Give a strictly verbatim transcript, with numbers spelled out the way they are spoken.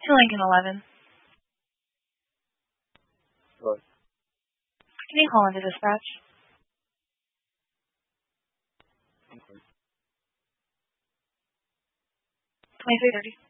To Lincoln eleven. Good. Can you call into dispatch? Okay. twenty-three thirty.